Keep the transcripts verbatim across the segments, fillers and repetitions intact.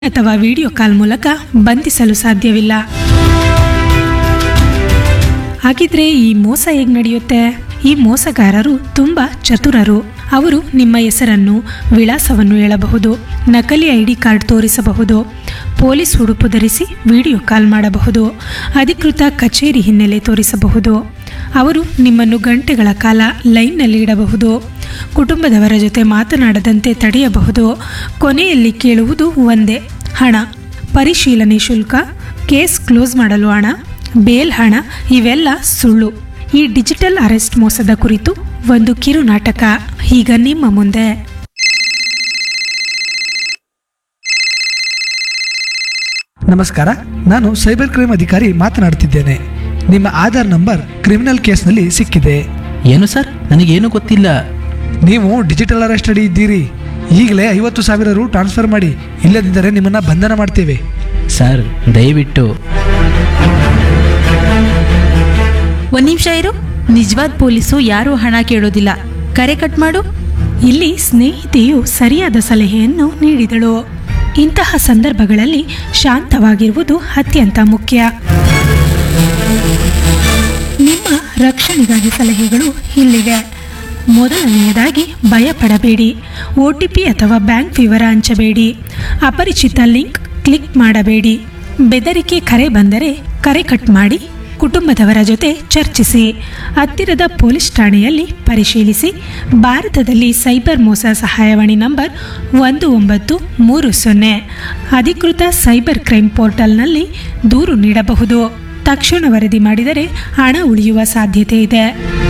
ಅಥವಾ video call ಮೂಲಕ ಬಂಧಿಸಲು ಸಾಧ್ಯವಿಲ್ಲ. ಹಾಗಿದ್ರೆ ಈ ಮೋಸ ಹೇಗೆ ನಡೆಯುತ್ತೆ? ಈ ಮೋಸಗಾರರು ತುಂಬಾ ಚತುರರು. ಅವರು ನಿಮ್ಮ ಹೆಸರನ್ನು, ವಿಳಾಸವನ್ನು ಹೇಳಬಹುದು, ನಕಲಿ ಐಡಿ ಕಾರ್ಡ್ ತೋರಿಸಬಹುದು, ಪೊಲೀಸ್ ಉಡುಪು ಧರಿಸಿ ವಿಡಿಯೋ ಕಾಲ್ ಮಾಡಬಹುದು, ಅಧಿಕೃತ ಕಚೇರಿ ಹಿನ್ನೆಲೆ ತೋರಿಸಬಹುದು. ಅವರು ನಿಮ್ಮನ್ನು ಗಂಟೆಗಳ ಕಾಲ ಲೈನ್ನಲ್ಲಿ ಇಡಬಹುದು, ಕುಟುಂಬದವರ ಜೊತೆ ಮಾತನಾಡದಂತೆ ತಡೆಯಬಹುದು. ಕೊನೆಯಲ್ಲಿ ಕೇಳುವುದು ಒಂದೇ, ಹಣ, ಪರಿಶೀಲನೆ ಶುಲ್ಕ, ಕೇಸ್ ಕ್ಲೋಸ್ ಮಾಡಲು ಹಣ, ಬೇಲ್ ಹಣ. ಇವೆಲ್ಲ ಸುಳ್ಳು. ಈ ಡಿಜಿಟಲ್ ಅರೆಸ್ಟ್ ಮೋಸದ ಕುರಿತು ಒಂದು ಕಿರು ನಾಟಕ ಈಗ ನಿಮ್ಮ ಮುಂದೆ. ನಮಸ್ಕಾರ, ನಾನು ಸೈಬರ್ ಕ್ರೈಮ್ ಅಧಿಕಾರಿ ಮಾತನಾಡ್ತಿದ್ದೇನೆ. ನಿಮ್ಮ ಆಧಾರ್ ನಂಬರ್ ಕ್ರಿಮಿನಲ್ ಕೇಸ್ನಲ್ಲಿ ಸಿಕ್ಕಿದೆ. ಏನು ಸರ್? ನನಗೇನು ಗೊತ್ತಿಲ್ಲ. ನೀವು ಡಿಜಿಟಲ್ ಅರೆಸ್ಟ್ ಅಡಿ ಇದ್ದೀರಿ. ಈಗಲೇ ಐವತ್ತು ಸಾವಿರ ರು ಟ್ರಾನ್ಸ್ಫರ್ ಮಾಡಿ, ಇಲ್ಲದಿದ್ದರೆ ನಿಮ್ಮನ್ನು ಬಂಧನ ಮಾಡ್ತೇವೆ. ಸರ್, ದಯವಿಟ್ಟು. ಒಂದ್ ನಿಮಿಷ ಇರು. ನಿಜವಾದ ಪೊಲೀಸು ಯಾರೂ ಹಣ ಕೇಳೋದಿಲ್ಲ. ಕರೆ ಕಟ್ ಮಾಡು. ಇಲ್ಲಿ ಸ್ನೇಹಿತೆಯು ಸರಿಯಾದ ಸಲಹೆಯನ್ನು ನೀಡಿದಳು. ಇಂತಹ ಸಂದರ್ಭಗಳಲ್ಲಿ ಶಾಂತವಾಗಿರುವುದು ಅತ್ಯಂತ ಮುಖ್ಯ. ನಿಮ್ಮ ರಕ್ಷಣೆಗಾಗಿ ಸಲಹೆಗಳು ಇಲ್ಲಿವೆ. ಮೊದಲನೆಯದಾಗಿ, ಭಯಪಡಬೇಡಿ. ಒ ಟಿ ಪಿ ಅಥವಾ ಬ್ಯಾಂಕ್ ವಿವರ ಹಂಚಬೇಡಿ. ಅಪರಿಚಿತ ಲಿಂಕ್ ಕ್ಲಿಕ್ ಮಾಡಬೇಡಿ. ಬೆದರಿಕೆ ಕರೆ ಬಂದರೆ ಕರೆ ಕಟ್ ಮಾಡಿ. ಕುಟುಂಬದವರ ಜೊತೆ ಚರ್ಚಿಸಿ. ಹತ್ತಿರದ ಪೊಲೀಸ್ ಠಾಣೆಯಲ್ಲಿ ಪರಿಶೀಲಿಸಿ. ಭಾರತದಲ್ಲಿ ಸೈಬರ್ ಮೋಸ ಸಹಾಯವಾಣಿ ನಂಬರ್ ಒಂದು ಒಂಬತ್ತು ಮೂರು ಸೊನ್ನೆ, ಅಧಿಕೃತ ಸೈಬರ್ ಕ್ರೈಮ್ ಪೋರ್ಟಲ್ನಲ್ಲಿ ದೂರು ನೀಡಬಹುದು. ತಕ್ಷಣ ವರದಿ ಮಾಡಿದರೆ ಹಣ ಉಳಿಯುವ ಸಾಧ್ಯತೆ ಇದೆ.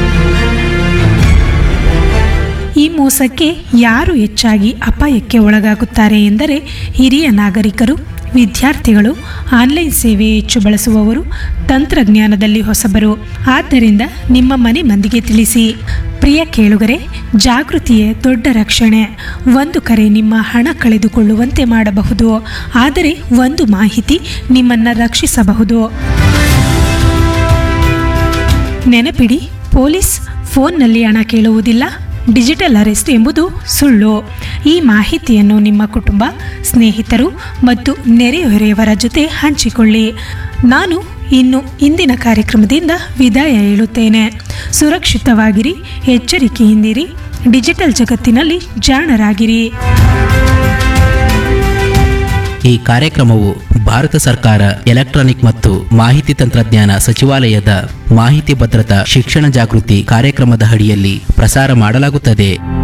ಈ ಮೋಸಕ್ಕೆ ಯಾರು ಹೆಚ್ಚಾಗಿ ಅಪಾಯಕ್ಕೆ ಒಳಗಾಗುತ್ತಾರೆ ಎಂದರೆ ಹಿರಿಯ ನಾಗರಿಕರು, ವಿದ್ಯಾರ್ಥಿಗಳು, ಆನ್ಲೈನ್ ಸೇವೆ ಹೆಚ್ಚು ಬಳಸುವವರು, ತಂತ್ರಜ್ಞಾನದಲ್ಲಿ ಹೊಸಬರು. ಆದ್ದರಿಂದ ನಿಮ್ಮ ಮನೆ ಮಂದಿಗೆ ತಿಳಿಸಿ. ಪ್ರಿಯ ಕೇಳುಗರೆ, ಜಾಗೃತಿಯೇ ದೊಡ್ಡ ರಕ್ಷಣೆ. ಒಂದು ಕರೆ ನಿಮ್ಮ ಹಣ ಕಳೆದುಕೊಳ್ಳುವಂತೆ ಮಾಡಬಹುದು, ಆದರೆ ಒಂದು ಮಾಹಿತಿ ನಿಮ್ಮನ್ನು ರಕ್ಷಿಸಬಹುದು. ನೆನಪಿಡಿ, ಪೊಲೀಸ್ ಫೋನ್ನಲ್ಲಿ ಹಣ ಕೇಳುವುದಿಲ್ಲ. ಡಿಜಿಟಲ್ ಅರೆಸ್ಟ್ ಎಂಬುದು ಸುಳ್ಳು. ಈ ಮಾಹಿತಿಯನ್ನು ನಿಮ್ಮ ಕುಟುಂಬ, ಸ್ನೇಹಿತರು ಮತ್ತು ನೆರೆಹೊರೆಯವರ ಜೊತೆ ಹಂಚಿಕೊಳ್ಳಿ. ನಾನು ಇನ್ನು ಇಂದಿನ ಕಾರ್ಯಕ್ರಮದಿಂದ ವಿದಾಯ ಹೇಳುತ್ತೇನೆ. ಸುರಕ್ಷಿತವಾಗಿರಿ, ಎಚ್ಚರಿಕೆಯಿಂದಿರಿ, ಡಿಜಿಟಲ್ ಜಗತ್ತಿನಲ್ಲಿ ಜಾಣರಾಗಿರಿ. ಈ ಕಾರ್ಯಕ್ರಮವು ಭಾರತ ಸರ್ಕಾರ ಎಲೆಕ್ಟ್ರಾನಿಕ್ ಮತ್ತು ಮಾಹಿತಿ ತಂತ್ರಜ್ಞಾನ ಸಚಿವಾಲಯದ ಮಾಹಿತಿ ಭದ್ರತಾ ಶಿಕ್ಷಣ ಜಾಗೃತಿ ಕಾರ್ಯಕ್ರಮದ ಅಡಿಯಲ್ಲಿ ಪ್ರಸಾರ ಮಾಡಲಾಗುತ್ತದೆ.